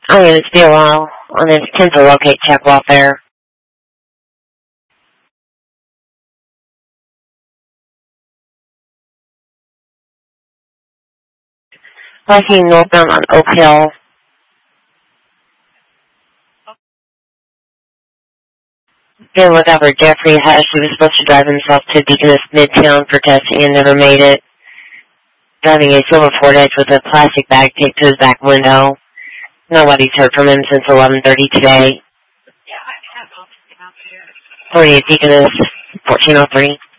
I mean, it's been a while on this 10 to locate check welfare. Liking northbound on Oak Hill. Been lookout for Jeffrey Hush. He was supposed to drive himself to Deaconess Midtown for testing and never made it. Driving a silver Ford Edge with a plastic bag taped to his back window. Nobody's heard from him since 11:30 today. 40 at Deaconess, 1403.